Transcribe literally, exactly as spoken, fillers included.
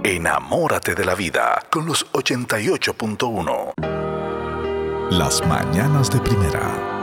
Enamórate de la vida con los ochenta y ocho punto uno. Las mañanas de Primera.